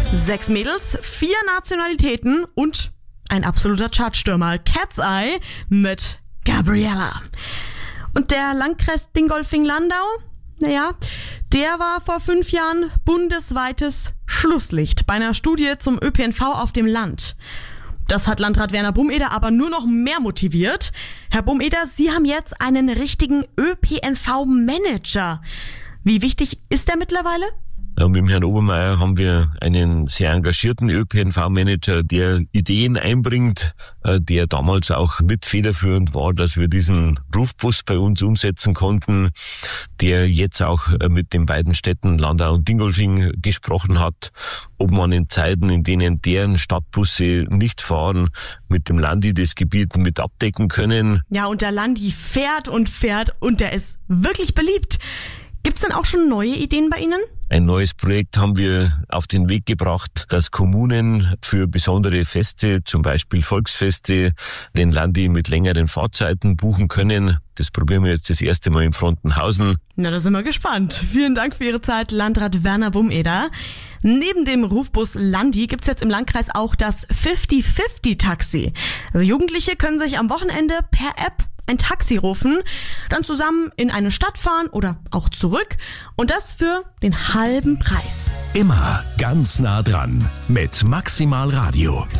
6 Mädels, 4 Nationalitäten und ein absoluter Chartstürmer. Cat's Eye mit Gabriella. Und der Landkreis Dingolfing-Landau, der war vor 5 Jahren bundesweites Schlusslicht bei einer Studie zum ÖPNV auf dem Land. Das hat Landrat Werner Bumeder aber nur noch mehr motiviert. Herr Bumeder, Sie haben jetzt einen richtigen ÖPNV-Manager. Wie wichtig ist der mittlerweile? Ja, mit dem Herrn Obermeier haben wir einen sehr engagierten ÖPNV-Manager, der Ideen einbringt, der damals auch mit federführend war, dass wir diesen Rufbus bei uns umsetzen konnten, der jetzt auch mit den beiden Städten Landau und Dingolfing gesprochen hat, ob man in Zeiten, in denen deren Stadtbusse nicht fahren, mit dem Landi das Gebiet mit abdecken können. Ja, und der Landi fährt und der ist wirklich beliebt. Gibt's denn auch schon neue Ideen bei Ihnen? Ein neues Projekt haben wir auf den Weg gebracht, dass Kommunen für besondere Feste, zum Beispiel Volksfeste, den Landi mit längeren Fahrzeiten buchen können. Das probieren wir jetzt das erste Mal in Frontenhausen. Na, da sind wir gespannt. Vielen Dank für Ihre Zeit, Landrat Werner Bumeder. Neben dem Rufbus Landi gibt's jetzt im Landkreis auch das 50-50-Taxi. Also Jugendliche können sich am Wochenende per App ein Taxi rufen, dann zusammen in eine Stadt fahren oder auch zurück und das für den halben Preis. Immer ganz nah dran mit Maximal Radio.